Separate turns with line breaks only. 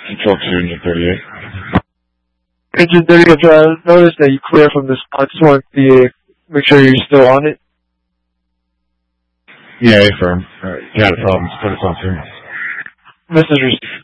Control 2, Engine 38.
Engine 38, I noticed that you clear from the spot. Just want to make sure you're still on it.
Yeah, affirm. Alright, got a problem. Put us on through.
Message received.